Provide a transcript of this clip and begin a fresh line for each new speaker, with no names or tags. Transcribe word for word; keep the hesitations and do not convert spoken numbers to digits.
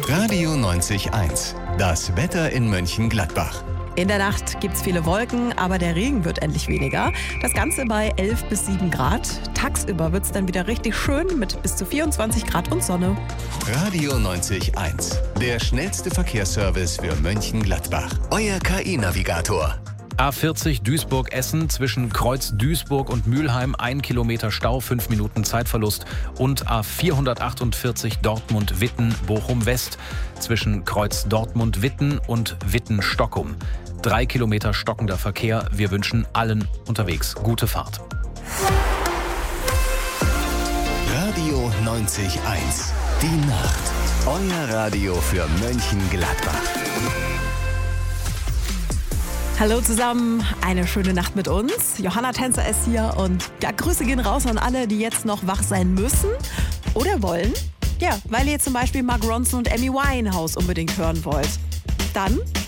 Radio neunzig Komma eins. Das Wetter in Mönchengladbach.
In der Nacht gibt's viele Wolken, aber der Regen wird endlich weniger. Das Ganze bei elf bis sieben Grad. Tagsüber wird's dann wieder richtig schön mit bis zu vierundzwanzig Grad und Sonne.
Radio neunzig Komma eins. Der schnellste Verkehrsservice für Mönchengladbach. Euer K I-Navigator.
A vierzig Duisburg-Essen zwischen Kreuz Duisburg und Mülheim, ein Kilometer Stau, fünf Minuten Zeitverlust. Und A vierhundertachtundvierzig Dortmund-Witten, Bochum-West zwischen Kreuz Dortmund-Witten und Witten-Stockum. Drei Kilometer stockender Verkehr. Wir wünschen allen unterwegs gute Fahrt.
Radio neunzig Komma eins. Die Nacht. Euer Radio für Mönchengladbach.
Hallo zusammen, eine schöne Nacht mit uns. Johanna Tänzer ist hier und ja, Grüße gehen raus an alle, die jetzt noch wach sein müssen oder wollen. Ja, weil ihr zum Beispiel Mark Ronson und Amy Winehouse unbedingt hören wollt. Dann